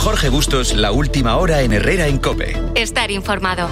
Jorge Bustos, la última hora en Herrera en COPE. Estar informado.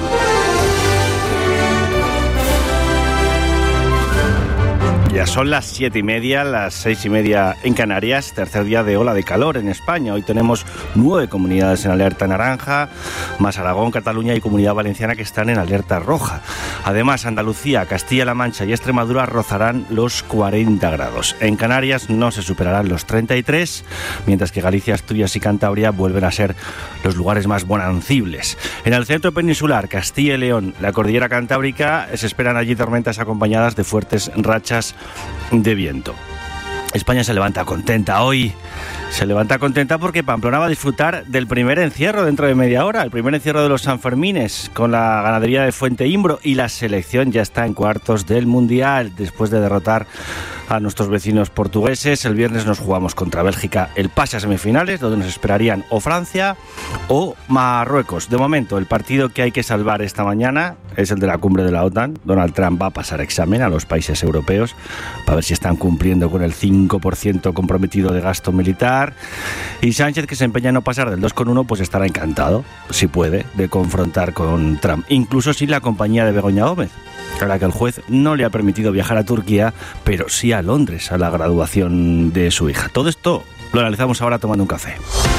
Ya son las 7:30, las 6:30 en Canarias, tercer día de ola de calor en España. Hoy tenemos 9 comunidades en alerta naranja, más Aragón, Cataluña y Comunidad Valenciana que están en alerta roja. Además, Andalucía, Castilla-La Mancha y Extremadura rozarán los 40 grados. En Canarias no se superarán los 33, mientras que Galicia, Asturias y Cantabria vuelven a ser los lugares más bonancibles. En el centro peninsular, Castilla y León, la cordillera cantábrica, se esperan allí tormentas acompañadas de fuertes rachas de viento. España se levanta contenta hoy. Se levanta contenta porque Pamplona va a disfrutar del primer encierro dentro de media hora, el primer encierro de los Sanfermines con la ganadería de Fuente Imbro, y la selección ya está en cuartos del Mundial después de derrotar a nuestros vecinos portugueses. El viernes nos jugamos contra Bélgica el pase a semifinales, donde nos esperarían o Francia o Marruecos. De momento, el partido que hay que salvar esta mañana es el de la cumbre de la OTAN. Donald Trump va a pasar examen a los países europeos para ver si están cumpliendo con el 5% comprometido de gasto militar. Y Sánchez, que se empeña en no pasar del 2,1, pues estará encantado, si puede, de confrontar con Trump, incluso sin la compañía de Begoña Gómez, a la que el juez no le ha permitido viajar a Turquía, pero sí a Londres, a la graduación de su hija. Todo esto lo analizamos ahora tomando un café.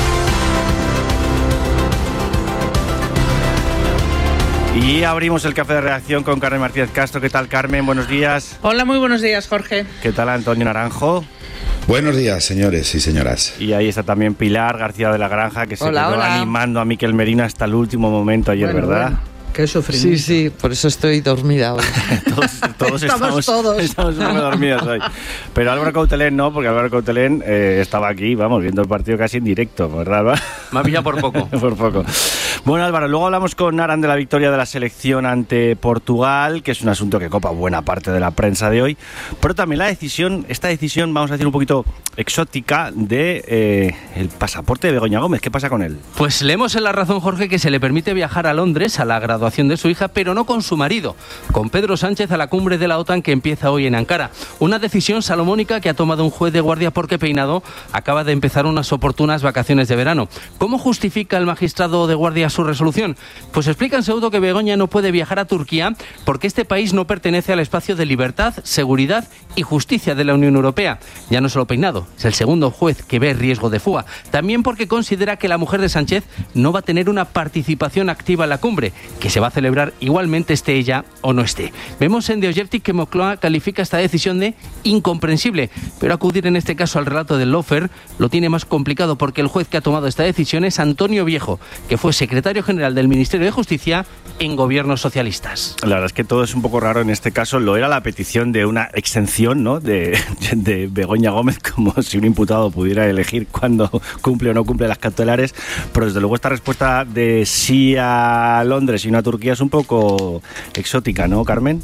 Y abrimos el café de reacción con Carmen Martínez Castro. ¿Qué tal, Carmen? Buenos días. Hola, muy buenos días, Jorge. ¿Qué tal, Antonio Naranjo? Buenos días, señores y señoras. Y ahí está también Pilar García de la Granja, que se quedó animando a Miquel Merino hasta el último momento ayer, ¿verdad? Bueno. Qué sufrimiento. Sí, por eso estoy dormida hoy. todos estamos un poco dormidos hoy. Pero Álvaro Coutelén no, porque Álvaro Coutelén estaba aquí, vamos, viendo el partido casi en directo, ¿verdad? Me ha pillado por poco. Por poco. Bueno, Álvaro, luego hablamos con Aran de la victoria de la selección ante Portugal, que es un asunto que copa buena parte de la prensa de hoy, pero también esta decisión, vamos a decir, un poquito exótica de el pasaporte de Begoña Gómez. ¿Qué pasa con él? Pues leemos en La Razón, Jorge, que se le permite viajar a Londres a la graduación de su hija, pero no con su marido, con Pedro Sánchez, a la cumbre de la OTAN que empieza hoy en Ankara. Una decisión salomónica que ha tomado un juez de guardia porque Peinado acaba de empezar unas oportunas vacaciones de verano. ¿Cómo justifica el magistrado de guardia su resolución? Pues explica en Seudo que Begoña no puede viajar a Turquía porque este país no pertenece al espacio de libertad, seguridad y justicia de la Unión Europea. Ya no solo Peinado, es el segundo juez que ve riesgo de fuga. También porque considera que la mujer de Sánchez no va a tener una participación activa en la cumbre, que se va a celebrar igualmente esté ella o no esté. Vemos en The Objective que Moncloa califica esta decisión de incomprensible, pero acudir en este caso al relato del lawfare lo tiene más complicado porque el juez que ha tomado esta decisión es Antonio Viejo, que fue secretario general del Ministerio de Justicia en gobiernos socialistas. La verdad es que todo es un poco raro en este caso. Lo era la petición de una exención, ¿no?, de Begoña Gómez, como si un imputado pudiera elegir cuándo cumple o no cumple las cautelares, pero desde luego esta respuesta de sí a Londres y no a Turquía es un poco exótica, ¿no, Carmen?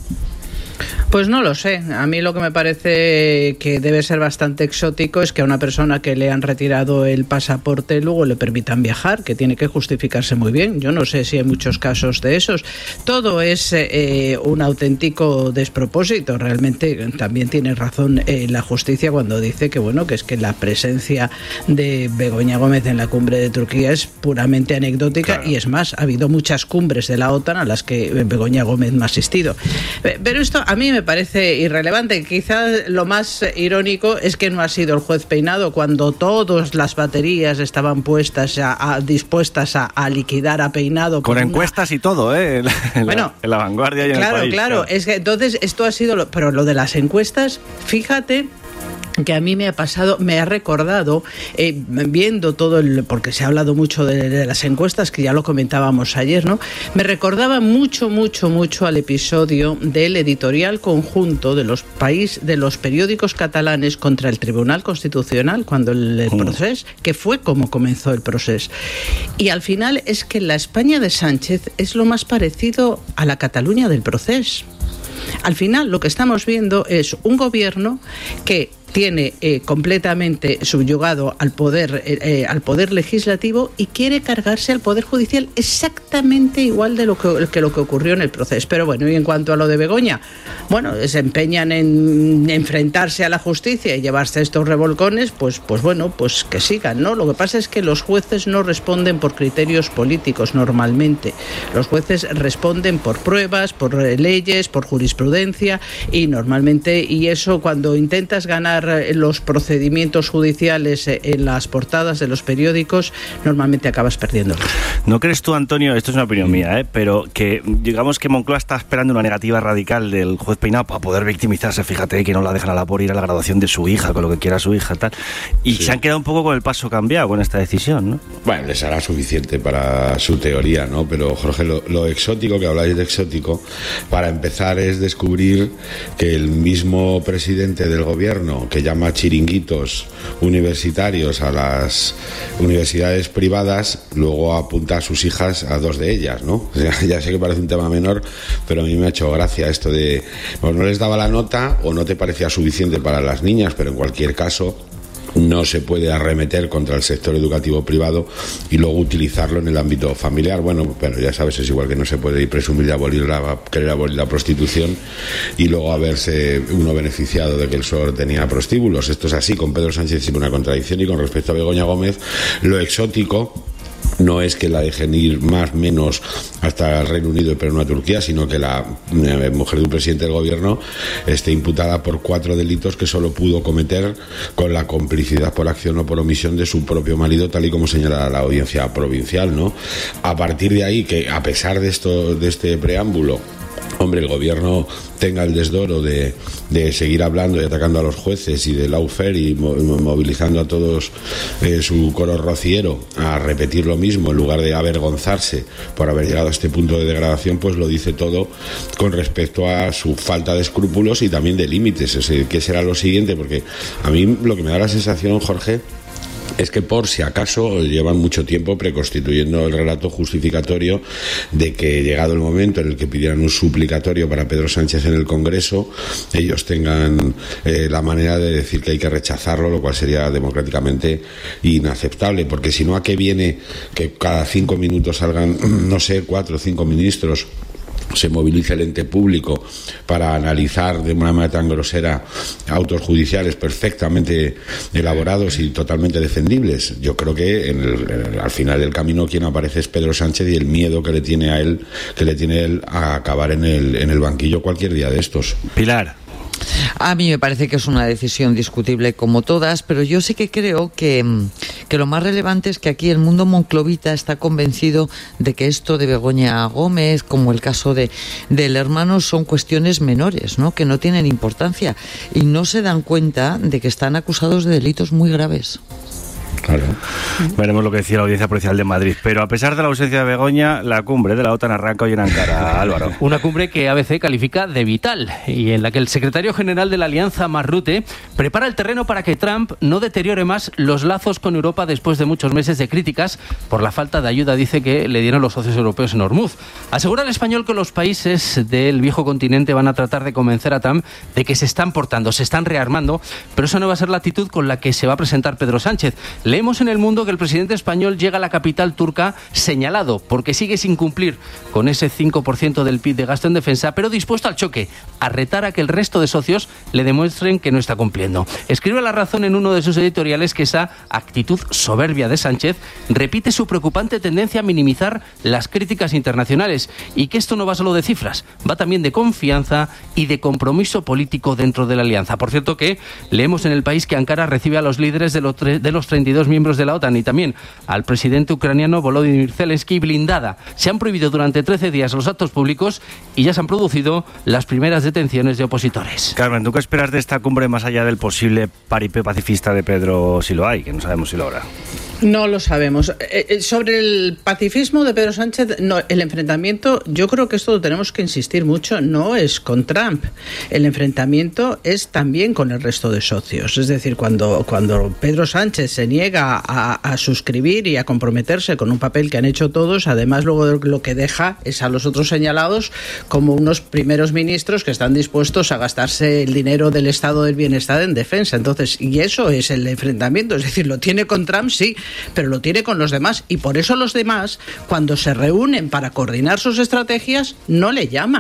Pues no lo sé. A mí lo que me parece que debe ser bastante exótico es que a una persona que le han retirado el pasaporte luego le permitan viajar, que tiene que justificarse muy bien. Yo no sé si hay muchos casos de esos. Todo es un auténtico despropósito. Realmente también tiene razón la justicia cuando dice que bueno, que es que la presencia de Begoña Gómez en la cumbre de Turquía es puramente anecdótica. Claro. Y es más, ha habido muchas cumbres de la OTAN a las que Begoña Gómez no ha asistido. Pero esto a mí me parece irrelevante. Quizás lo más irónico es que no ha sido el juez Peinado cuando todas las baterías estaban puestas dispuestas a liquidar a Peinado. Con encuestas y todo, en la Vanguardia y en el país. Claro, es que entonces esto ha sido... Pero lo de las encuestas, fíjate... que a mí me ha recordado, viendo todo porque se ha hablado mucho de las encuestas, que ya lo comentábamos ayer, ¿no? Me recordaba mucho al episodio del editorial conjunto de los periódicos catalanes contra el Tribunal Constitucional, cuando el procés, que fue como comenzó el proceso. Y al final es que la España de Sánchez es lo más parecido a la Cataluña del proceso. Al final lo que estamos viendo es un gobierno que tiene completamente subyugado al poder legislativo y quiere cargarse al poder judicial exactamente igual de lo que ocurrió en el proceso. Pero bueno, y en cuanto a lo de Begoña, bueno, se empeñan en enfrentarse a la justicia y llevarse a estos revolcones, pues bueno, pues que sigan, ¿no? Lo que pasa es que los jueces no responden por criterios políticos normalmente. Los jueces responden por pruebas, por leyes, por jurisprudencia y normalmente, y eso cuando intentas ganar los procedimientos judiciales en las portadas de los periódicos, normalmente acabas perdiéndolos. ¿No crees tú, Antonio, esto es una opinión mía, pero que digamos que Moncloa está esperando una negativa radical del juez Peinado para poder victimizarse? Fíjate que no la dejan a la por ir a la graduación de su hija, con lo que quiera su hija, tal, y sí, se han quedado un poco con el paso cambiado con esta decisión, ¿no? Bueno, les hará suficiente para su teoría, ¿no? Pero, Jorge, lo exótico, que habláis de exótico, para empezar es descubrir que el mismo presidente del gobierno que llama chiringuitos universitarios a las universidades privadas, luego apunta a sus hijas a dos de ellas, ¿no? O sea, ya sé que parece un tema menor, pero a mí me ha hecho gracia esto de, bueno, no les daba la nota o no te parecía suficiente para las niñas, pero en cualquier caso no se puede arremeter contra el sector educativo privado y luego utilizarlo en el ámbito familiar. Bueno, pero ya sabes, es igual que no se puede presumir de querer abolir la prostitución y luego haberse uno beneficiado de que el suegro tenía prostíbulos. Esto es así, con Pedro Sánchez sin una contradicción, y con respecto a Begoña Gómez, lo exótico no es que la dejen ir más o menos hasta el Reino Unido pero no a Turquía, sino que la mujer de un presidente del gobierno esté imputada por 4 delitos que solo pudo cometer con la complicidad por acción o por omisión de su propio marido, tal y como señala la audiencia provincial, ¿no? A partir de ahí, que a pesar de este preámbulo, hombre, el gobierno tenga el desdoro de seguir hablando y atacando a los jueces y de lawfare y movilizando a todos su coro rociero a repetir lo mismo en lugar de avergonzarse por haber llegado a este punto de degradación, pues lo dice todo con respecto a su falta de escrúpulos y también de límites. O sea, ¿qué será lo siguiente? Porque a mí lo que me da la sensación, Jorge, es que por si acaso llevan mucho tiempo preconstituyendo el relato justificatorio de que, llegado el momento en el que pidieran un suplicatorio para Pedro Sánchez en el Congreso, ellos tengan la manera de decir que hay que rechazarlo, lo cual sería democráticamente inaceptable, porque si no, ¿a qué viene que cada 5 minutos salgan, no sé, 4 o 5 ministros, se moviliza el ente público para analizar de una manera tan grosera autos judiciales perfectamente elaborados y totalmente defendibles? Yo creo que al final del camino quien aparece es Pedro Sánchez y el miedo que le tiene a él, a acabar en el banquillo cualquier día de estos. Pilar. A mí me parece que es una decisión discutible como todas, pero yo sí que creo que lo más relevante es que aquí el mundo monclovita está convencido de que esto de Begoña Gómez, como el caso del hermano, son cuestiones menores, ¿no? Que no tienen importancia y no se dan cuenta de que están acusados de delitos muy graves. Claro. Veremos lo que decía la Audiencia Provincial de Madrid. Pero a pesar de la ausencia de Begoña, la cumbre de la OTAN arranca hoy en Ankara, Álvaro. Una cumbre que ABC califica de vital y en la que el secretario general de la Alianza, Mark Rutte, prepara el terreno para que Trump no deteriore más los lazos con Europa después de muchos meses de críticas por la falta de ayuda, dice, que le dieron los socios europeos en Hormuz. Asegura el español que los países del viejo continente van a tratar de convencer a Trump de que se están portando, se están rearmando, pero esa no va a ser la actitud con la que se va a presentar Pedro Sánchez. Leemos en El Mundo que el presidente español llega a la capital turca señalado porque sigue sin cumplir con ese 5% del PIB de gasto en defensa, pero dispuesto al choque, a retar a que el resto de socios le demuestren que no está cumpliendo. Escribe La Razón en uno de sus editoriales que esa actitud soberbia de Sánchez repite su preocupante tendencia a minimizar las críticas internacionales y que esto no va solo de cifras, va también de confianza y de compromiso político dentro de la alianza. Por cierto que leemos en El País que Ankara recibe a los líderes de los 32 miembros de la OTAN y también al presidente ucraniano Volodymyr Zelensky blindada. Se han prohibido durante 13 días los actos públicos y ya se han producido las primeras detenciones de opositores. Carmen, ¿tú qué esperas de esta cumbre más allá del posible paripé pacifista de Pedro, si lo hay, que no sabemos si lo habrá? No lo sabemos. Sobre el pacifismo de Pedro Sánchez, no, el enfrentamiento, yo creo que esto lo tenemos que insistir mucho, no es con Trump. El enfrentamiento es también con el resto de socios. Es decir, cuando Pedro Sánchez se niega a suscribir y a comprometerse con un papel que han hecho todos, además luego lo que deja es a los otros señalados como unos primeros ministros que están dispuestos a gastarse el dinero del Estado del Bienestar en defensa. Entonces, y eso es el enfrentamiento. Es decir, lo tiene con Trump, sí, pero lo tiene con los demás, y por eso los demás, cuando se reúnen para coordinar sus estrategias, no le llaman.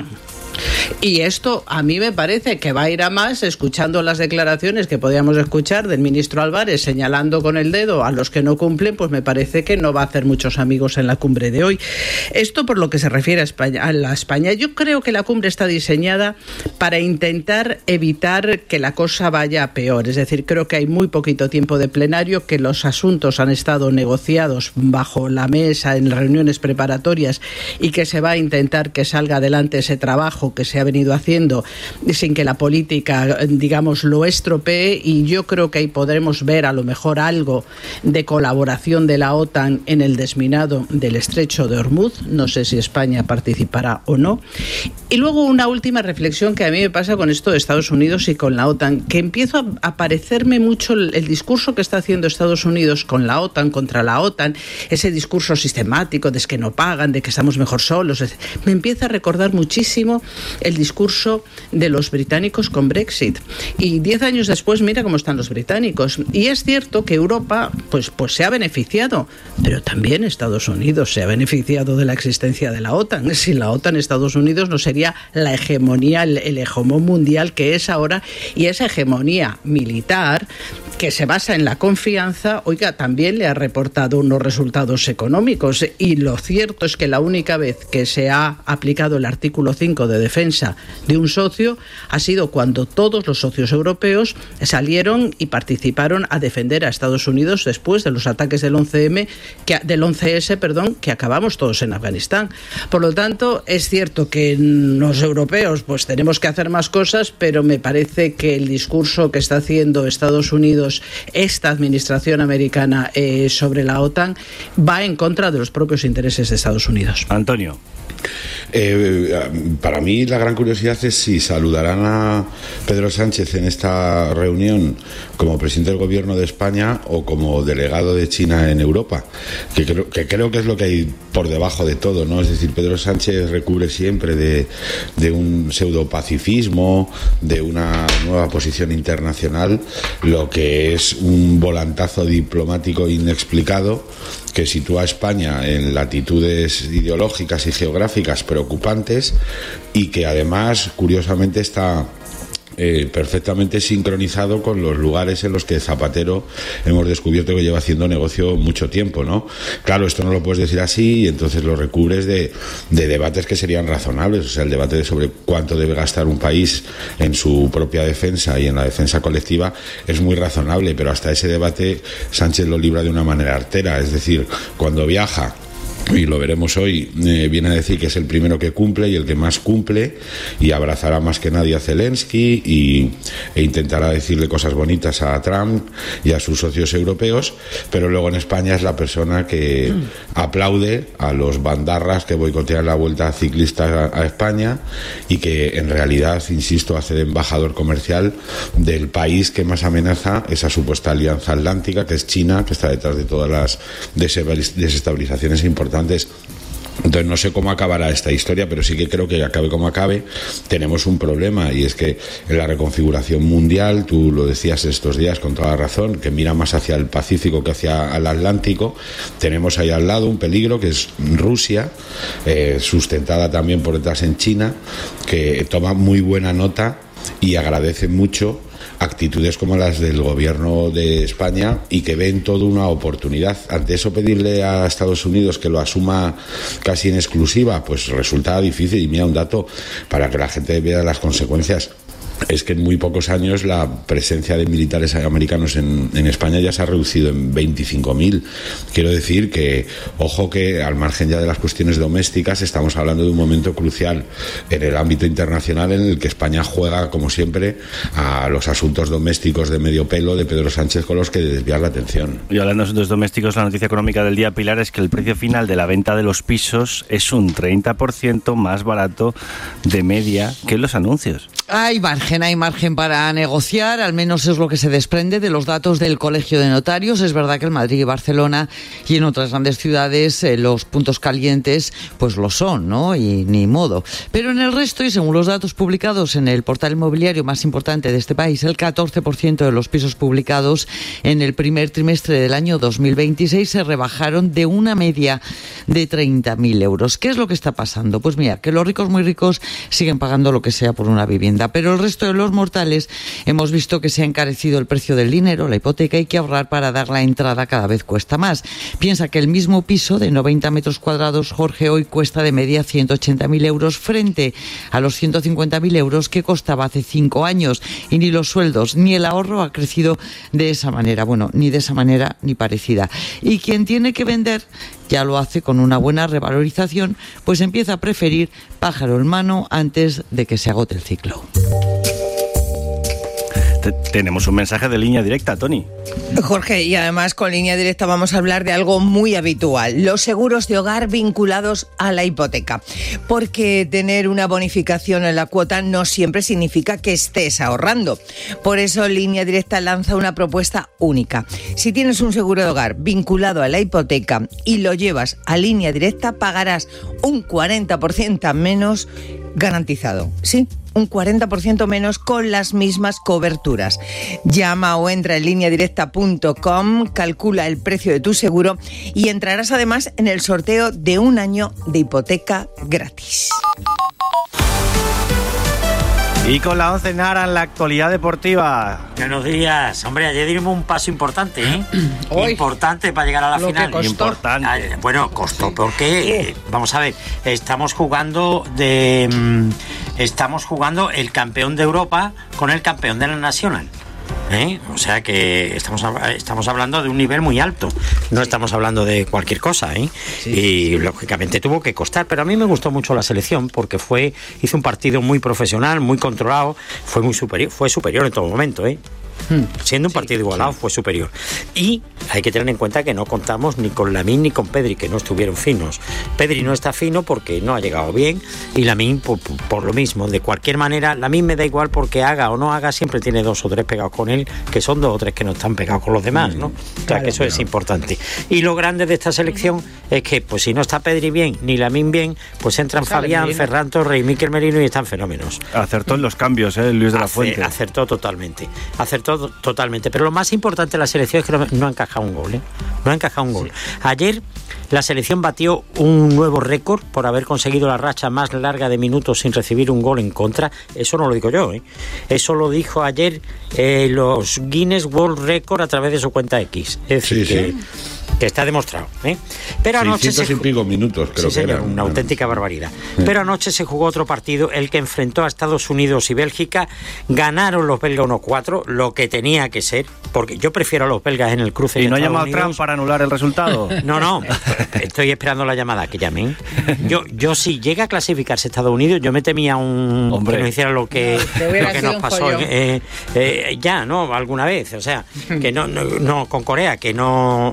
Y esto a mí me parece que va a ir a más, escuchando las declaraciones que podíamos escuchar del ministro Álvarez señalando con el dedo a los que no cumplen, pues me parece que no va a hacer muchos amigos en la cumbre de hoy. Esto por lo que se refiere a España. Yo creo que la cumbre está diseñada para intentar evitar que la cosa vaya a peor. Es decir, creo que hay muy poquito tiempo de plenario, que los asuntos han estado negociados bajo la mesa en reuniones preparatorias y que se va a intentar que salga adelante ese trabajo que se ha venido haciendo sin que la política, digamos, lo estropee, y yo creo que ahí podremos ver a lo mejor algo de colaboración de la OTAN en el desminado del estrecho de Hormuz. No sé si España participará o no. Y luego una última reflexión que a mí me pasa con esto de Estados Unidos y con la OTAN, que empiezo a parecerme mucho el discurso que está haciendo Estados Unidos con la OTAN, contra la OTAN, ese discurso sistemático de que no pagan, de que estamos mejor solos. Me empieza a recordar muchísimo el discurso de los británicos con Brexit. Y 10 años después, mira cómo están los británicos. Y es cierto que Europa pues se ha beneficiado, pero también Estados Unidos se ha beneficiado de la existencia de la OTAN. Sin la OTAN, Estados Unidos no sería la hegemonía, el hegemón mundial que es ahora, y esa hegemonía militar que se basa en la confianza, oiga, también le ha reportado unos resultados económicos. Y lo cierto es que la única vez que se ha aplicado el artículo 5 de defensa de un socio ha sido cuando todos los socios europeos salieron y participaron a defender a Estados Unidos después de los ataques del 11S, que acabamos todos en Afganistán. Por lo tanto, es cierto que los europeos pues tenemos que hacer más cosas, pero me parece que el discurso que está haciendo Estados Unidos, esta administración americana sobre la OTAN, va en contra de los propios intereses de Estados Unidos. Antonio. Para mí la gran curiosidad es si saludarán a Pedro Sánchez en esta reunión como presidente del gobierno de España o como delegado de China en Europa, que creo que es lo que hay por debajo de todo, ¿no? Es decir, Pedro Sánchez recubre siempre de un pseudo-pacifismo, de una nueva posición internacional, lo que es un volantazo diplomático inexplicado que sitúa a España en latitudes ideológicas y geográficas preocupantes, y que además, curiosamente, está perfectamente sincronizado con los lugares en los que Zapatero hemos descubierto que lleva haciendo negocio mucho tiempo, ¿no? Claro, esto no lo puedes decir así, y entonces lo recubres de debates que serían razonables. O sea, el debate sobre cuánto debe gastar un país en su propia defensa y en la defensa colectiva es muy razonable, pero hasta ese debate Sánchez lo libra de una manera artera. Es decir, cuando viaja, y lo veremos hoy, viene a decir que es el primero que cumple y el que más cumple, y abrazará más que nadie a Zelensky e intentará decirle cosas bonitas a Trump y a sus socios europeos, pero luego en España es la persona que aplaude a los bandarras que boicotean la Vuelta Ciclista a España, y que en realidad, insisto, hace de embajador comercial del país que más amenaza esa supuesta alianza atlántica, que es China, que está detrás de todas las desestabilizaciones importantes. Entonces no sé cómo acabará esta historia, pero sí que creo que acabe como acabe, tenemos un problema, y es que en la reconfiguración mundial, tú lo decías estos días con toda razón, que mira más hacia el Pacífico que hacia el Atlántico. Tenemos ahí al lado un peligro que es Rusia, sustentada también por detrás en China, que toma muy buena nota y agradece mucho actitudes como las del gobierno de España, y que ven toda una oportunidad. Ante eso, pedirle a Estados Unidos que lo asuma casi en exclusiva, pues resulta difícil. Y mira, un dato para que la gente vea las consecuencias: es que en muy pocos años la presencia de militares americanos en España ya se ha reducido en 25.000. Quiero decir que, ojo, que al margen ya de las cuestiones domésticas, estamos hablando de un momento crucial en el ámbito internacional en el que España juega, como siempre, a los asuntos domésticos de medio pelo de Pedro Sánchez con los que desviar la atención. Y hablando de asuntos domésticos, la noticia económica del día, Pilar, es que el precio final de la venta de los pisos es un 30% más barato de media que los anuncios. Hay margen para negociar, al menos es lo que se desprende de los datos del Colegio de Notarios. Es verdad que en Madrid y Barcelona y en otras grandes ciudades los puntos calientes pues lo son, ¿no? Y ni modo. Pero en el resto, y según los datos publicados en el portal inmobiliario más importante de este país, el 14% de los pisos publicados en el primer trimestre del año 2026 se rebajaron de una media de 30.000 euros. ¿Qué es lo que está pasando? Pues mira, que los ricos muy ricos siguen pagando lo que sea por una vivienda, pero el resto de los mortales hemos visto que se ha encarecido el precio del dinero, la hipoteca, y que ahorrar para dar la entrada cada vez cuesta más. Piensa que el mismo piso de 90 metros cuadrados, Jorge, hoy cuesta de media 180.000 euros frente a los 150.000 euros que costaba hace 5 años, y ni los sueldos ni el ahorro ha crecido de esa manera, bueno, ni de esa manera ni parecida. Y quien tiene que vender ya lo hace con una buena revalorización, pues empieza a preferir pájaro en mano antes de que se agote el ciclo. Tenemos un mensaje de línea directa, Tony. Jorge, y además con línea directa vamos a hablar de algo muy habitual, los seguros de hogar vinculados a la hipoteca. Porque tener una bonificación en la cuota no siempre significa que estés ahorrando. Por eso Línea Directa lanza una propuesta única. Si tienes un seguro de hogar vinculado a la hipoteca y lo llevas a Línea Directa, pagarás un 40% menos garantizado. Sí, un 40% menos con las mismas coberturas. Llama o entra en lineadirecta.com, calcula el precio de tu seguro y entrarás además en el sorteo de un año de hipoteca gratis. Y con la 11 Nara en la actualidad deportiva. Buenos días. Hombre, ayer dimos un paso importante, ¿eh? Importante para llegar a la final. Importante. Bueno, costó porque, vamos a ver, estamos jugando el campeón de Europa con el campeón de la Nacional. O sea que estamos hablando de un nivel muy alto, no estamos hablando de cualquier cosa, Sí. Y lógicamente tuvo que costar, pero a mí me gustó mucho la selección porque hizo un partido muy profesional, muy controlado, fue superior en todo momento, Siendo un partido igualado, fue superior. Y hay que tener en cuenta que no contamos ni con Lamine ni con Pedri, que no estuvieron finos. Pedri no está fino porque no ha llegado bien, y Lamine por lo mismo. De cualquier manera, Lamine me da igual porque haga o no haga, siempre tiene 2 o 3 pegados con él, que son 2 o 3 que no están pegados con los demás, ¿no? O sea, que eso es importante. Y lo grande de esta selección es que, pues si no está Pedri bien, ni Lamine bien, pues entran Fabián, Ferran Torres y Mikel Merino y están fenómenos. Acertó en los cambios, Luis de la Fuente. Acertó totalmente. Pero lo más importante de la selección es que no ha encajado un gol, No ha encajado un gol. Ayer la selección batió un nuevo récord por haber conseguido la racha más larga de minutos sin recibir un gol en contra. Eso no lo digo yo, Eso lo dijo ayer los Guinness World Record a través de su cuenta X. Es decir, que está demostrado, Pero anoche 600 y pico minutos, creo que era. Una auténtica barbaridad. Pero anoche se jugó otro partido, el que enfrentó a Estados Unidos y Bélgica. Ganaron los belgas 1-4, lo que tenía que ser, porque yo prefiero a los belgas en el cruce. ¿Y no ha llamado Trump para anular el resultado? No, estoy esperando la llamada, que llamen. Yo si llega a clasificarse Estados Unidos, yo me temía que nos hiciera lo que nos pasó alguna vez, o sea, que no con Corea, que no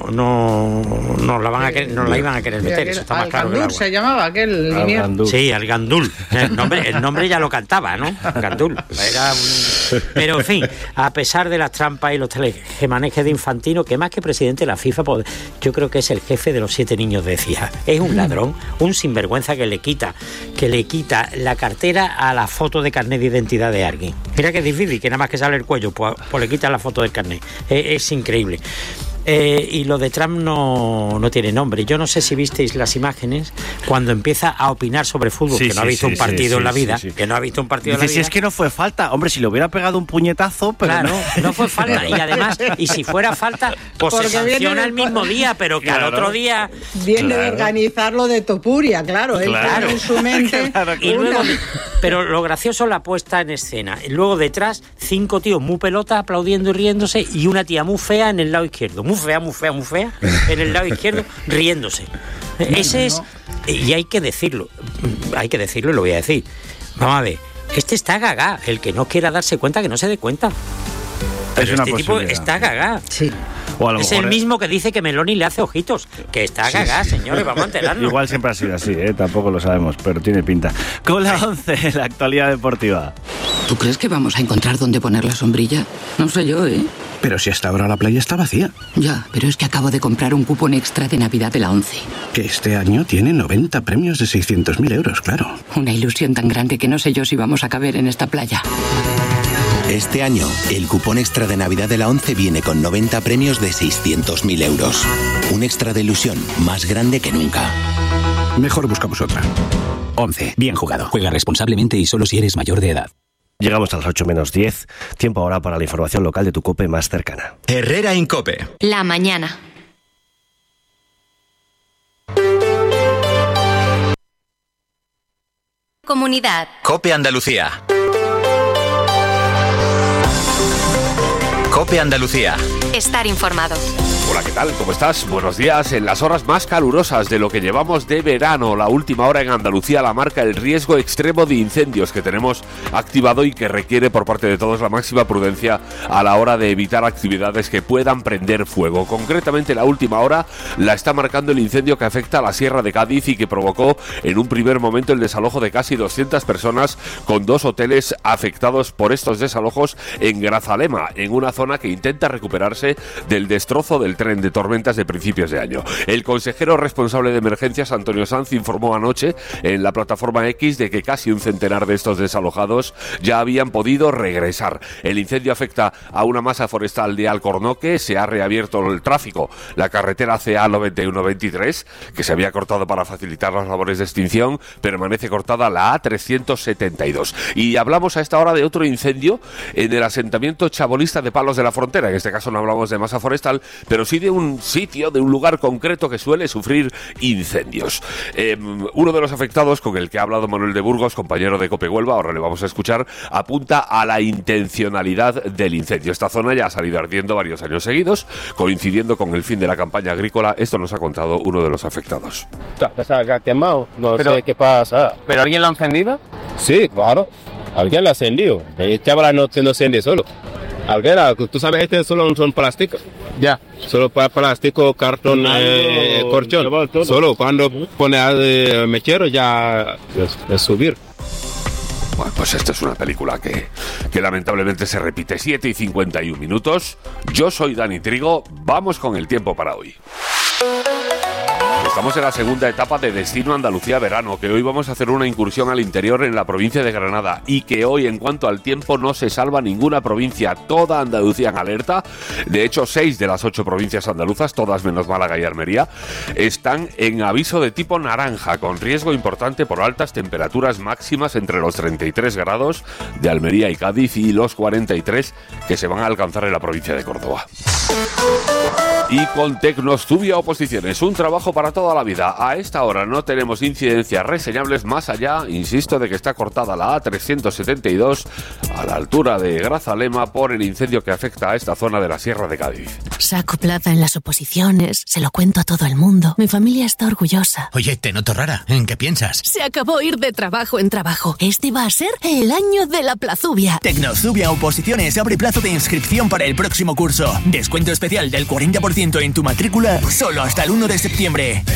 la iban a querer meter, eso está más claro que el agua. Se llamaba aquel linier. Sí, al Gandul. El nombre ya lo cantaba, ¿no? Gandul. Pero en fin, a pesar de las trampas y los tejemanejes de Infantino, que más que presidente de la FIFA, yo creo que es el jefe de los 7 niños de CIA. Es un ladrón, un sinvergüenza que le quita la cartera a la foto de carnet de identidad de alguien. Mira que es difícil, que nada más que sale el cuello, pues le quitan la foto del carnet. Es increíble. Y lo de Trump no tiene nombre. Yo no sé si visteis las imágenes cuando empieza a opinar sobre fútbol, que no ha visto un partido en la vida, que no ha visto un partido en la vida. Si es que no fue falta, hombre, si le hubiera pegado un puñetazo, pero claro, no fue falta. Y además, y si fuera falta, pues se sanciona el mismo día, pero que al otro día... Viene de organizarlo de Topuria, claro. Él tiene en su mente... Y luego, pero lo gracioso, la puesta en escena. Y luego detrás, 5 tíos muy pelota aplaudiendo y riéndose, y una tía muy fea en el lado izquierdo. Muy fea, en el lado izquierdo, riéndose. Ese es... Y hay que decirlo y lo voy a decir. Vamos a ver, este está gaga. El que no quiera darse cuenta, que no se dé cuenta. Pero este tipo está gaga. Sí. Es el mismo que dice que Meloni le hace ojitos. Que está gaga, señores, vamos a enterarnos. Igual siempre ha sido así, tampoco lo sabemos, pero tiene pinta. Con la 11, la actualidad deportiva. ¿Tú crees que vamos a encontrar dónde poner la sombrilla? No sé yo, ¿eh? Pero si hasta ahora la playa está vacía. Ya, pero es que acabo de comprar un cupón extra de Navidad de la 11. Que este año tiene 90 premios de 600.000 euros, claro. Una ilusión tan grande que no sé yo si vamos a caber en esta playa. Este año, el cupón extra de Navidad de la 11 viene con 90 premios de 600.000 euros. Un extra de ilusión más grande que nunca. Mejor buscamos otra. 11. Bien jugado. Juega responsablemente y solo si eres mayor de edad. Llegamos a las 8 menos 10. Tiempo ahora para la información local de tu COPE más cercana. Herrera Incope. La mañana. Comunidad. COPE Andalucía. COPE Andalucía. Estar informado. Hola, ¿qué tal? ¿Cómo estás? Buenos días. En las horas más calurosas de lo que llevamos de verano, la última hora en Andalucía la marca el riesgo extremo de incendios que tenemos activado y que requiere por parte de todos la máxima prudencia a la hora de evitar actividades que puedan prender fuego. Concretamente, la última hora la está marcando el incendio que afecta a la Sierra de Cádiz y que provocó en un primer momento el desalojo de casi 200 personas con 2 hoteles afectados por estos desalojos en Grazalema, en una zona que intenta recuperarse del destrozo del tren de tormentas de principios de año. El consejero responsable de emergencias, Antonio Sanz, informó anoche en la plataforma X de que casi un centenar de estos desalojados ya habían podido regresar. El incendio afecta a una masa forestal de Alcornoque, se ha reabierto el tráfico, la carretera CA 9123, que se había cortado para facilitar las labores de extinción, permanece cortada la A372. Y hablamos a esta hora de otro incendio en el asentamiento chabolista de Palos de la Frontera. En este caso no hablamos de masa forestal, pero sí de un sitio, de un lugar concreto que suele sufrir incendios. Uno de los afectados, con el que ha hablado Manuel de Burgos, compañero de COPE Huelva, ahora le vamos a escuchar, apunta a la intencionalidad del incendio. Esta zona ya ha salido ardiendo varios años seguidos, coincidiendo con el fin de la campaña agrícola. Esto nos ha contado uno de los afectados. Se ha quemado, no sé qué pasa. ¿Pero alguien lo ha encendido? Sí, claro, alguien lo ha encendido. El chaval no enciende solo. Alguera, tú sabes, este solo son plásticos. Ya. Solo para plástico, cartón, corchón. Solo cuando pone al mechero ya es subir. Bueno, pues esta es una película que lamentablemente se repite. 7:51. Yo soy Dani Trigo. Vamos con el tiempo para hoy. Estamos en la segunda etapa de Destino Andalucía Verano, que hoy vamos a hacer una incursión al interior en la provincia de Granada y que hoy, en cuanto al tiempo, no se salva ninguna provincia, toda Andalucía en alerta. De hecho, 6 de las 8 provincias andaluzas, todas menos Málaga y Almería, están en aviso de tipo naranja, con riesgo importante por altas temperaturas máximas entre los 33 grados de Almería y Cádiz y los 43 que se van a alcanzar en la provincia de Córdoba. Y con Tecnostubia Oposiciones, un trabajo para toda la vida. A esta hora no tenemos incidencias reseñables más allá, insisto, de que está cortada la A372 a la altura de Grazalema por el incendio que afecta a esta zona de la Sierra de Cádiz. Saco plaza en las oposiciones, se lo cuento a todo el mundo. Mi familia está orgullosa. Oye, te noto rara. ¿En qué piensas? Se acabó ir de trabajo en trabajo. Este va a ser el año de la plazubia. Tecnostubia Oposiciones abre plazo de inscripción para el próximo curso. Descuento especial del 40% en tu matrícula solo hasta el 1 de septiembre.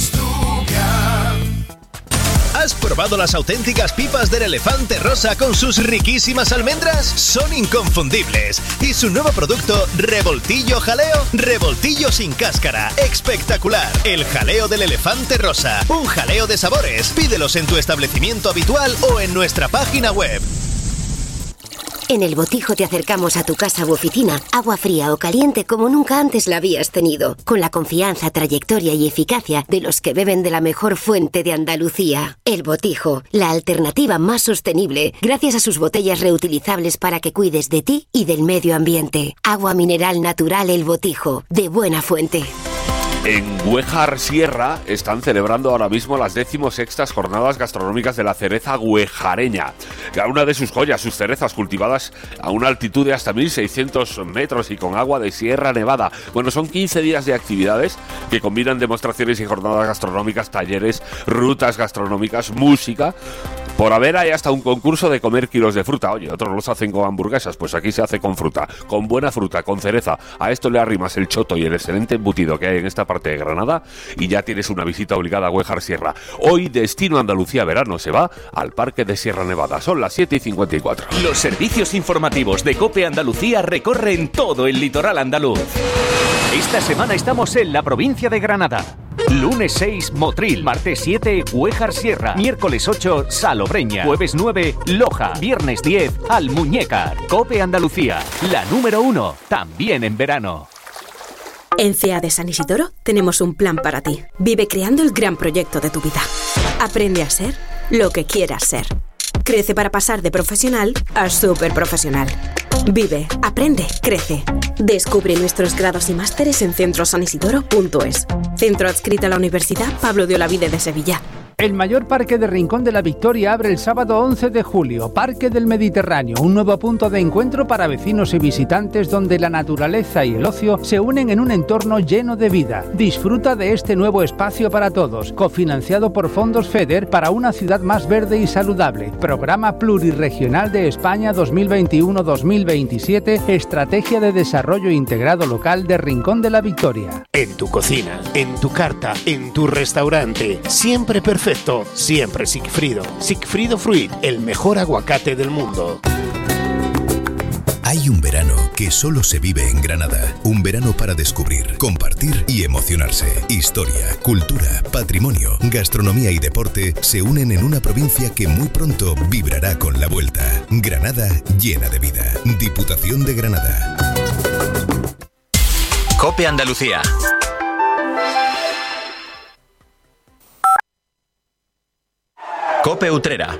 ¿Has probado las auténticas pipas del Elefante Rosa con sus riquísimas almendras? Son inconfundibles. Y su nuevo producto, Revoltillo Jaleo, revoltillo sin cáscara. Espectacular. El jaleo del Elefante Rosa. Un jaleo de sabores. Pídelos en tu establecimiento habitual o en nuestra página web. En El Botijo te acercamos a tu casa u oficina agua fría o caliente como nunca antes la habías tenido, con la confianza, trayectoria y eficacia de los que beben de la mejor fuente de Andalucía. El Botijo, la alternativa más sostenible, gracias a sus botellas reutilizables para que cuides de ti y del medio ambiente. Agua mineral natural El Botijo, de buena fuente. En Güejar Sierra están celebrando ahora mismo las 16ª jornadas gastronómicas de la cereza güejareña. Una de sus joyas, sus cerezas cultivadas a una altitud de hasta 1.600 metros y con agua de Sierra Nevada. Bueno, son 15 días de actividades que combinan demostraciones y jornadas gastronómicas, talleres, rutas gastronómicas, música. Por haber hay hasta un concurso de comer kilos de fruta. Oye, otros los hacen con hamburguesas, pues aquí se hace con fruta, con buena fruta, con cereza. A esto le arrimas el choto y el excelente embutido que hay en esta parte de Granada y ya tienes una visita obligada a Güejar Sierra. Hoy Destino Andalucía Verano se va al Parque de Sierra Nevada. Son las 7:54. Los servicios informativos de COPE Andalucía recorren todo el litoral andaluz. Esta semana estamos en la provincia de Granada. Lunes 6, Motril. Martes 7, Güejar Sierra. Miércoles 8, Salobreña. Jueves 9, Loja. Viernes 10, Almuñécar. COPE Andalucía, la número 1, también en verano. En CEA de San Isidoro tenemos un plan para ti. Vive creando el gran proyecto de tu vida. Aprende a ser lo que quieras ser. Crece para pasar de profesional a superprofesional. Vive, aprende, crece. Descubre nuestros grados y másteres en centrosanisidoro.es. Centro adscrito a la Universidad Pablo de Olavide de Sevilla. El mayor parque de Rincón de la Victoria abre el sábado 11 de julio, Parque del Mediterráneo, un nuevo punto de encuentro para vecinos y visitantes donde la naturaleza y el ocio se unen en un entorno lleno de vida. Disfruta de este nuevo espacio para todos, cofinanciado por fondos FEDER para una ciudad más verde y saludable. Programa Plurirregional de España 2021-2027, Estrategia de Desarrollo Integrado Local de Rincón de la Victoria. En tu cocina, en tu carta, en tu restaurante, siempre perfecto, siempre Sigfrido. Sigfrido Fruit, el mejor aguacate del mundo. Hay un verano que solo se vive en Granada. Un verano para descubrir, compartir y emocionarse. Historia, cultura, patrimonio, gastronomía y deporte se unen en una provincia que muy pronto vibrará con la vuelta. Granada llena de vida. Diputación de Granada. COPE Andalucía. COPE Utrera.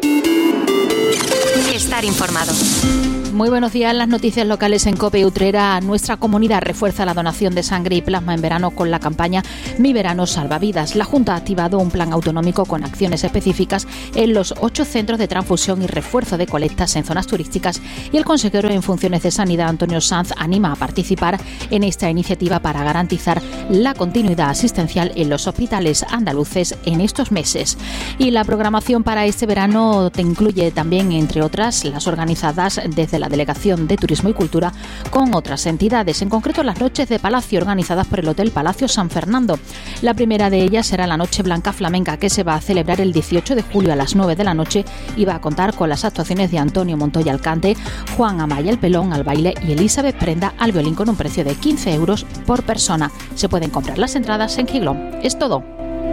Estar informado. Muy buenos días. Las noticias locales en COPE Utrera. Nuestra comunidad refuerza la donación de sangre y plasma en verano con la campaña Mi Verano Salva Vidas. La Junta ha activado un plan autonómico con acciones específicas en los 8 centros de transfusión y refuerzo de colectas en zonas turísticas y el consejero en funciones de Sanidad, Antonio Sanz, anima a participar en esta iniciativa para garantizar la continuidad asistencial en los hospitales andaluces en estos meses. Y la programación para este verano te incluye también, entre otras, las organizadas desde la Delegación de Turismo y Cultura con otras entidades, en concreto las noches de Palacio organizadas por el Hotel Palacio San Fernando. La primera de ellas será la Noche Blanca Flamenca, que se va a celebrar el 18 de julio a las 9 de la noche y va a contar con las actuaciones de Antonio Montoya al cante, Juan Amaya al pelón, al baile y Elizabeth Prenda al violín con un precio de 15 euros por persona. Se pueden comprar las entradas en Giglón. Es todo.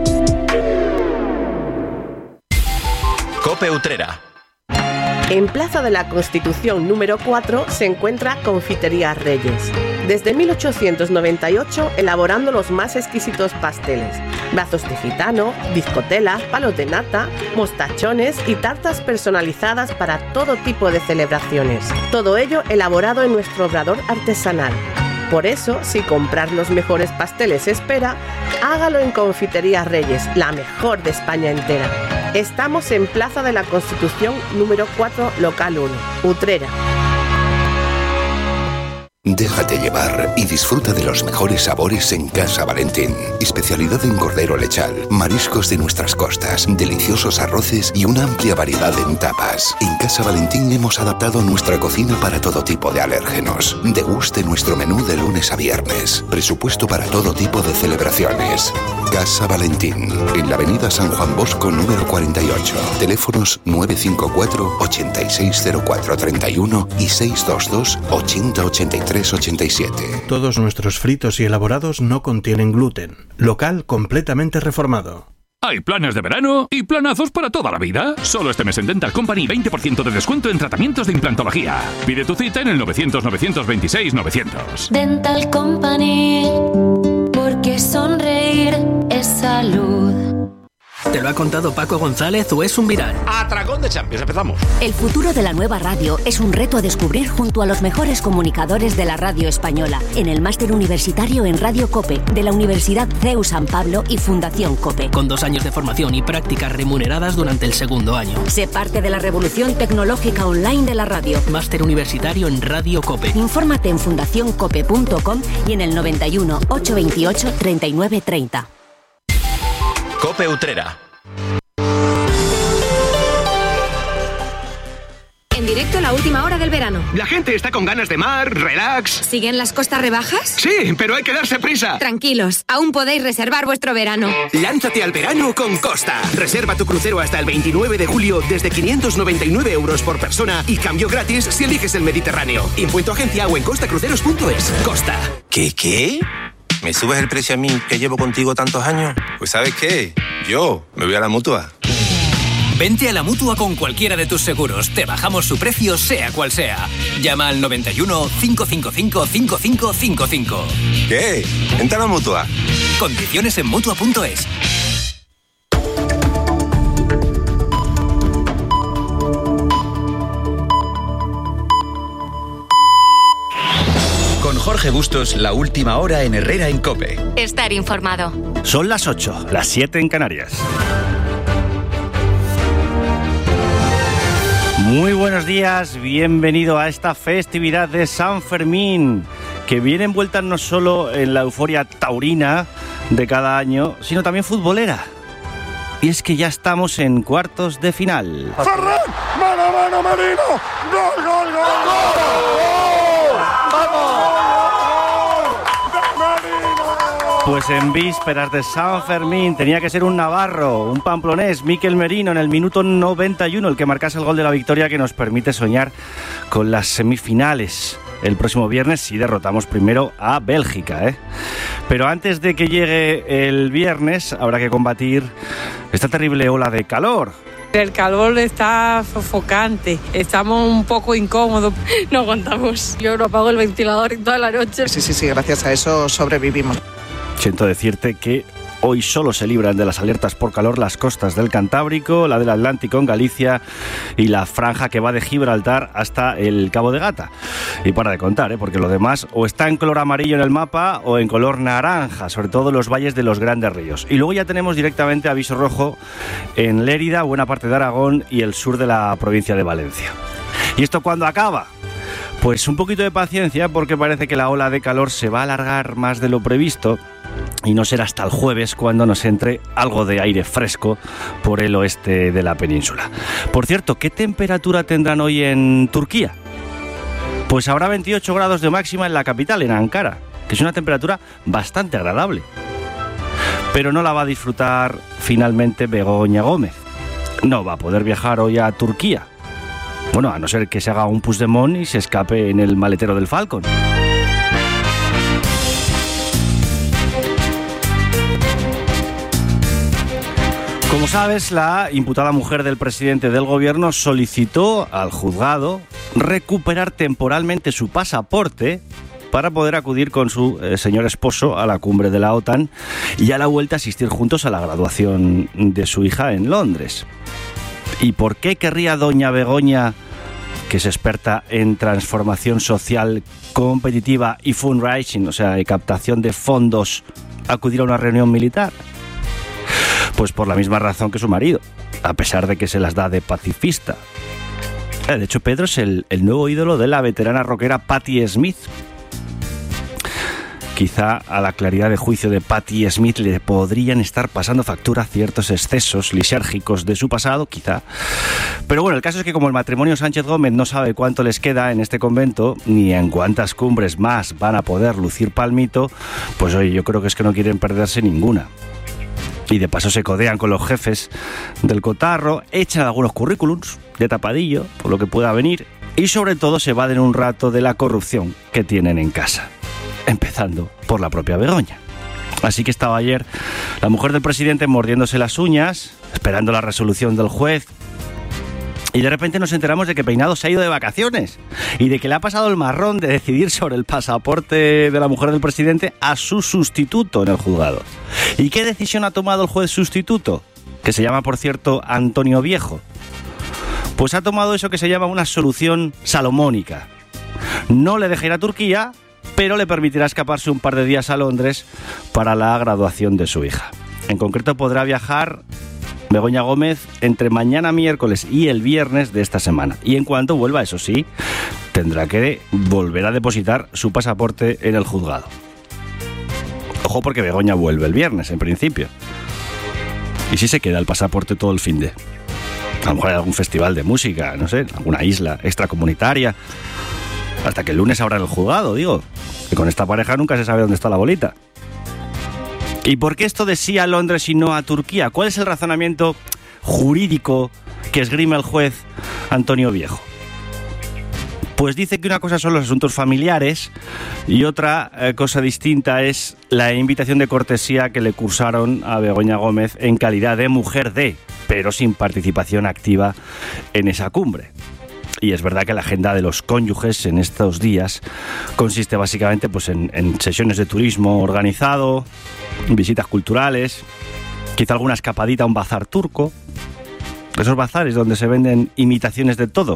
COPE Utrera. En Plaza de la Constitución número 4 se encuentra Confitería Reyes. Desde 1898 elaborando los más exquisitos pasteles, brazos de gitano, bizcotelas, palos de nata, mostachones y tartas personalizadas para todo tipo de celebraciones. Todo ello elaborado en nuestro obrador artesanal. Por eso, si comprar los mejores pasteles espera, hágalo en Confitería Reyes, la mejor de España entera. Estamos en Plaza de la Constitución número 4, local 1, Utrera. Déjate llevar y disfruta de los mejores sabores en Casa Valentín. Especialidad en cordero lechal, mariscos de nuestras costas, deliciosos arroces y una amplia variedad en tapas. En Casa Valentín hemos adaptado nuestra cocina para todo tipo de alérgenos. Deguste nuestro menú de lunes a viernes. Presupuesto para todo tipo de celebraciones. Casa Valentín, en la avenida San Juan Bosco número 48. Teléfonos 954 860431 y 622 8083. 87. Todos nuestros fritos y elaborados no contienen gluten. Local completamente reformado. Hay planes de verano y planazos para toda la vida. Solo este mes en Dental Company 20% de descuento en tratamientos de implantología. Pide tu cita en el 900-926-900. Dental Company, porque sonreír es salud. ¿Te lo ha contado Paco González o es un viral? Atracón de Champions, empezamos. El futuro de la nueva radio es un reto a descubrir junto a los mejores comunicadores de la radio española, en el máster universitario en Radio COPE, de la Universidad CEU San Pablo y Fundación COPE. Con 2 años de formación y prácticas remuneradas durante el segundo año. Sé parte de la revolución tecnológica online de la radio. Máster universitario en Radio COPE. Infórmate en fundacioncope.com y en el 91 828 3930. COPE Utrera. En directo la última hora del verano. La gente está con ganas de mar, relax. ¿Siguen las costas rebajas? Sí, pero hay que darse prisa. Tranquilos, aún podéis reservar vuestro verano. Lánzate al verano con Costa. Reserva tu crucero hasta el 29 de julio desde 599 euros por persona y cambio gratis si eliges el Mediterráneo. Impuesto agencia o en costacruceros.es. Costa. ¿Qué? ¿Me subes el precio a mí que llevo contigo tantos años? Pues ¿sabes qué? Yo me voy a la Mutua. Vente a la Mutua con cualquiera de tus seguros. Te bajamos su precio sea cual sea. Llama al 91 555 5555. ¿Qué? Vente a la Mutua. Condiciones en Mutua.es. Con Jorge Bustos, la última hora en Herrera en COPE. Estar informado. Son las 8, las 7 en Canarias. Muy buenos días, bienvenido a esta festividad de San Fermín, que viene envuelta no solo en la euforia taurina de cada año, sino también futbolera. Y es que ya estamos en cuartos de final. ¡Ferran! ¡Mano a mano, Merino! ¡Gol, gol, gol! Pues en vísperas de San Fermín tenía que ser un navarro, un pamplonés, Mikel Merino, en el minuto 91, el que marcase el gol de la victoria que nos permite soñar con las semifinales el próximo viernes si derrotamos primero a Bélgica, Pero antes de que llegue el viernes habrá que combatir esta terrible ola de calor. El calor está sofocante, estamos un poco incómodos, no aguantamos. Yo no apago el ventilador toda la noche. Sí, gracias a eso sobrevivimos. Siento decirte que hoy solo se libran de las alertas por calor las costas del Cantábrico, la del Atlántico en Galicia y la franja que va de Gibraltar hasta el Cabo de Gata. Y para de contar, porque lo demás o está en color amarillo en el mapa o en color naranja, sobre todo los valles de los grandes ríos. Y luego ya tenemos directamente aviso rojo en Lérida, buena parte de Aragón y el sur de la provincia de Valencia. ¿Y esto cuándo acaba? Pues un poquito de paciencia, porque parece que la ola de calor se va a alargar más de lo previsto y no será hasta el jueves cuando nos entre algo de aire fresco por el oeste de la península. Por cierto, ¿qué temperatura tendrán hoy en Turquía? Pues habrá 28 grados de máxima en la capital, en Ankara, que es una temperatura bastante agradable. Pero no la va a disfrutar finalmente Begoña Gómez. No va a poder viajar hoy a Turquía. Bueno, a no ser que se haga un Puigdemont y se escape en el maletero del Falcon. Como sabes, la imputada mujer del presidente del gobierno solicitó al juzgado recuperar temporalmente su pasaporte para poder acudir con su señor esposo a la cumbre de la OTAN y a la vuelta a asistir juntos a la graduación de su hija en Londres. ¿Y por qué querría doña Begoña, que es experta en transformación social competitiva y fundraising, o sea, de captación de fondos, acudir a una reunión militar? Pues por la misma razón que su marido, a pesar de que se las da de pacifista. De hecho, Pedro es el nuevo ídolo de la veterana rockera Patti Smith. Quizá a la claridad de juicio de Patti Smith le podrían estar pasando factura ciertos excesos lisérgicos de su pasado, quizá. Pero bueno, el caso es que como el matrimonio Sánchez Gómez no sabe cuánto les queda en este convento, ni en cuántas cumbres más van a poder lucir palmito, pues oye, yo creo que es que no quieren perderse ninguna. Y de paso se codean con los jefes del cotarro, echan algunos currículums de tapadillo, por lo que pueda venir, y sobre todo se evaden un rato de la corrupción que tienen en casa. Empezando por la propia Begoña. Así que estaba ayer la mujer del presidente mordiéndose las uñas, esperando la resolución del juez. Y de repente nos enteramos de que Peinado se ha ido de vacaciones y de que le ha pasado el marrón de decidir sobre el pasaporte de la mujer del presidente a su sustituto en el juzgado. ¿Y qué decisión ha tomado el juez sustituto? Que se llama, por cierto, Antonio Viejo. Pues ha tomado eso que se llama una solución salomónica. No le deja ir a Turquía, pero le permitirá escaparse un par de días a Londres para la graduación de su hija. En concreto podrá viajar Begoña Gómez entre mañana miércoles y el viernes de esta semana. Y en cuanto vuelva, eso sí, tendrá que volver a depositar su pasaporte en el juzgado. Ojo, porque Begoña vuelve el viernes, en principio. ¿Y si se queda el pasaporte todo el finde? A lo mejor hay algún festival de música, no sé, alguna isla extracomunitaria. Hasta que el lunes abran el juzgado, digo. Que con esta pareja nunca se sabe dónde está la bolita. ¿Y por qué esto de sí a Londres y no a Turquía? ¿Cuál es el razonamiento jurídico que esgrime el juez Antonio Viejo? Pues dice que una cosa son los asuntos familiares y otra cosa distinta es la invitación de cortesía que le cursaron a Begoña Gómez en calidad de mujer de, pero sin participación activa en esa cumbre. Y es verdad que la agenda de los cónyuges en estos días consiste básicamente pues, en sesiones de turismo organizado, visitas culturales, quizá alguna escapadita a un bazar turco. Esos bazares donde se venden imitaciones de todo.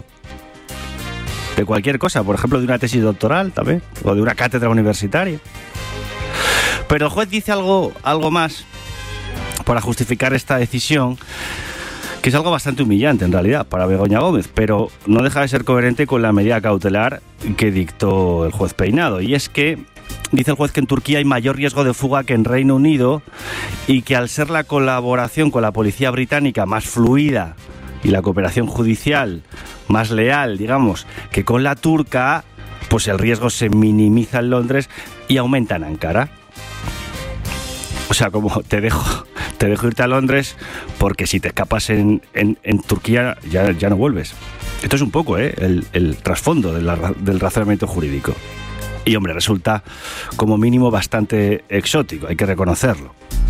De cualquier cosa, por ejemplo, de una tesis doctoral también, o de una cátedra universitaria. Pero el juez dice algo más para justificar esta decisión, que es algo bastante humillante en realidad para Begoña Gómez, pero no deja de ser coherente con la medida cautelar que dictó el juez Peinado. Y es que dice el juez que en Turquía hay mayor riesgo de fuga que en Reino Unido y que al ser la colaboración con la policía británica más fluida y la cooperación judicial más leal, digamos, que con la turca, pues el riesgo se minimiza en Londres y aumenta en Ankara. O sea, como te dejo irte a Londres porque si te escapas en Turquía ya no vuelves. Esto es un poco el trasfondo del razonamiento jurídico. Y hombre, resulta como mínimo bastante exótico, hay que reconocerlo.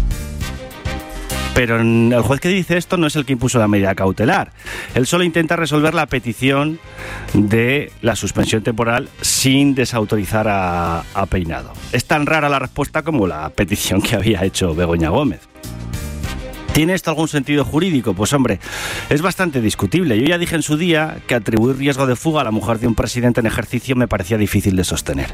Pero el juez que dice esto no es el que impuso la medida cautelar. Él solo intenta resolver la petición de la suspensión temporal sin desautorizar a Peinado. Es tan rara la respuesta como la petición que había hecho Begoña Gómez. ¿Tiene esto algún sentido jurídico? Pues hombre, es bastante discutible. Yo ya dije en su día que atribuir riesgo de fuga a la mujer de un presidente en ejercicio me parecía difícil de sostener.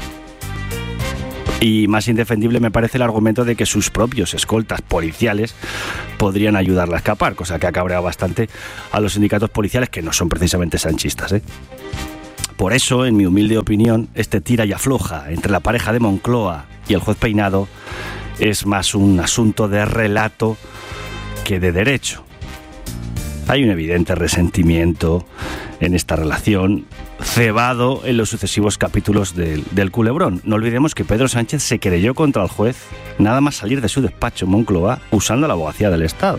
Y más indefendible me parece el argumento de que sus propios escoltas policiales podrían ayudarla a escapar, cosa que ha cabreado bastante a los sindicatos policiales, que no son precisamente sanchistas, ¿eh? Por eso, en mi humilde opinión, este tira y afloja entre la pareja de Moncloa y el juez Peinado es más un asunto de relato que de derecho. Hay un evidente resentimiento en esta relación, cebado en los sucesivos capítulos del culebrón. No olvidemos que Pedro Sánchez se querelló contra el juez nada más salir de su despacho Moncloa usando la abogacía del Estado.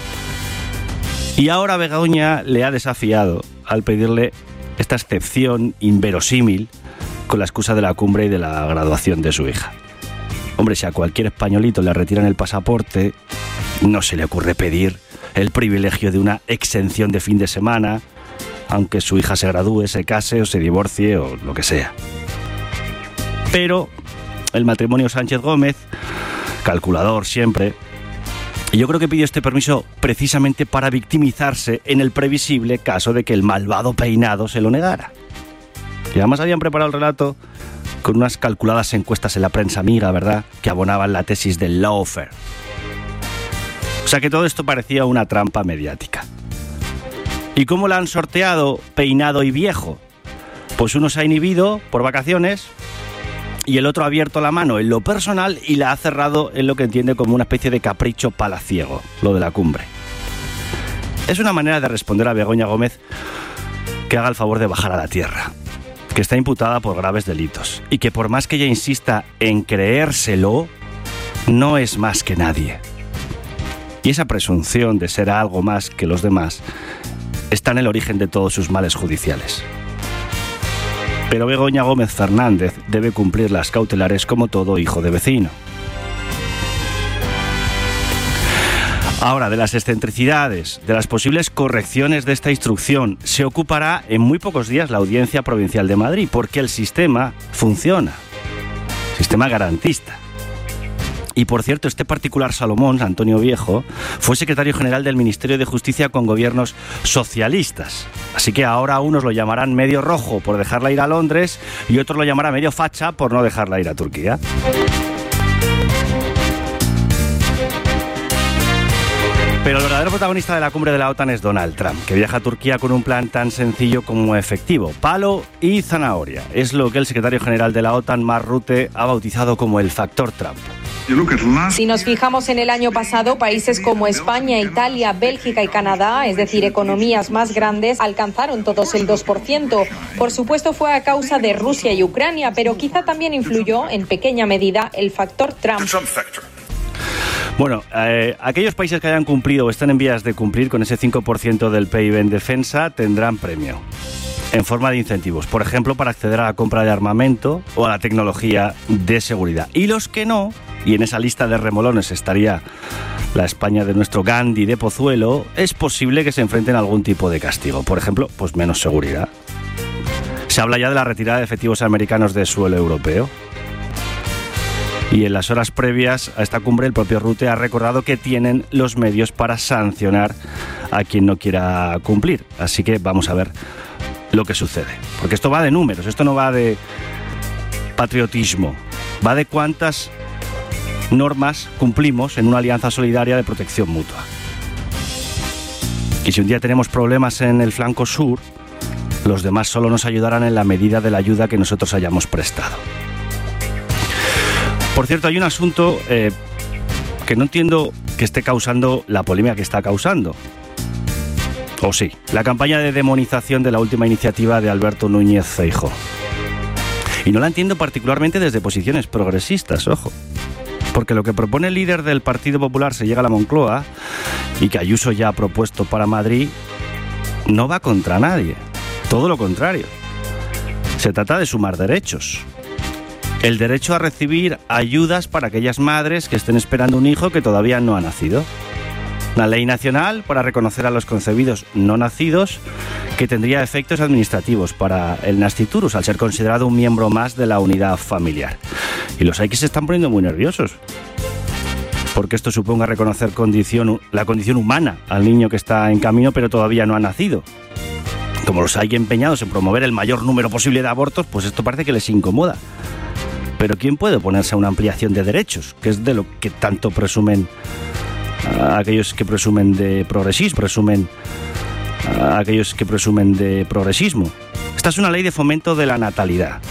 Y ahora Begoña le ha desafiado al pedirle esta excepción inverosímil con la excusa de la cumbre y de la graduación de su hija. Hombre, si a cualquier españolito le retiran el pasaporte, no se le ocurre pedir el privilegio de una exención de fin de semana, aunque su hija se gradúe, se case o se divorcie o lo que sea. Pero el matrimonio Sánchez-Gómez, calculador siempre, y yo creo que pidió este permiso precisamente para victimizarse en el previsible caso de que el malvado Peinado se lo negara. Y además habían preparado el relato con unas calculadas encuestas en la prensa amiga, ¿verdad?, que abonaban la tesis del lawfare. O sea que todo esto parecía una trampa mediática. ¿Y cómo la han sorteado Peinado y Viejo? Pues uno se ha inhibido por vacaciones y el otro ha abierto la mano en lo personal y la ha cerrado en lo que entiende como una especie de capricho palaciego, lo de la cumbre. Es una manera de responder a Begoña Gómez que haga el favor de bajar a la tierra, que está imputada por graves delitos y que por más que ella insista en creérselo, no es más que nadie. Y esa presunción de ser algo más que los demás está en el origen de todos sus males judiciales. Pero Begoña Gómez Fernández debe cumplir las cautelares como todo hijo de vecino. Ahora, de las excentricidades, de las posibles correcciones de esta instrucción, se ocupará en muy pocos días la Audiencia Provincial de Madrid, porque el sistema funciona, sistema garantista. Y por cierto, este particular Salomón, Antonio Viejo, fue secretario general del Ministerio de Justicia con gobiernos socialistas. Así que ahora unos lo llamarán medio rojo por dejarla ir a Londres y otros lo llamarán medio facha por no dejarla ir a Turquía. Pero el verdadero protagonista de la cumbre de la OTAN es Donald Trump, que viaja a Turquía con un plan tan sencillo como efectivo. Palo y zanahoria. Es lo que el secretario general de la OTAN, Mark Rutte, ha bautizado como el factor Trump. Si nos fijamos en el año pasado, países como España, Italia, Bélgica y Canadá, es decir, economías más grandes, alcanzaron todos el 2%. Por supuesto fue a causa de Rusia y Ucrania, pero quizá también influyó en pequeña medida el factor Trump. Bueno, aquellos países que hayan cumplido o estén en vías de cumplir con ese 5% del PIB en defensa tendrán premio en forma de incentivos, por ejemplo, para acceder a la compra de armamento o a la tecnología de seguridad. Y los que no, y en esa lista de remolones estaría la España de nuestro Gandhi de Pozuelo, es posible que se enfrenten a algún tipo de castigo, por ejemplo, pues menos seguridad. Se habla ya de la retirada de efectivos americanos de suelo europeo. Y en las horas previas a esta cumbre, el propio Rutte ha recordado que tienen los medios para sancionar a quien no quiera cumplir. Así que vamos a ver lo que sucede. Porque esto va de números, esto no va de patriotismo. Va de cuántas normas cumplimos en una alianza solidaria de protección mutua. Y si un día tenemos problemas en el flanco sur, los demás solo nos ayudarán en la medida de la ayuda que nosotros hayamos prestado. Por cierto, hay un asunto que no entiendo que esté causando la polémica que está causando. O sí, la campaña de demonización de la última iniciativa de Alberto Núñez Feijóo. Y no la entiendo particularmente desde posiciones progresistas, ojo. Porque lo que propone el líder del Partido Popular se llega a la Moncloa y que Ayuso ya ha propuesto para Madrid, no va contra nadie. Todo lo contrario. Se trata de sumar derechos. El derecho a recibir ayudas para aquellas madres que estén esperando un hijo que todavía no ha nacido. Una ley nacional para reconocer a los concebidos no nacidos que tendría efectos administrativos para el nasciturus al ser considerado un miembro más de la unidad familiar. Y los hay que se están poniendo muy nerviosos porque esto suponga reconocer la condición humana al niño que está en camino pero todavía no ha nacido. Como los hay empeñados en promover el mayor número posible de abortos, pues esto parece que les incomoda. Pero ¿quién puede oponerse a una ampliación de derechos? Que es de lo que tanto presumen aquellos que presumen de progresismo. Esta es una ley de fomento de la natalidad,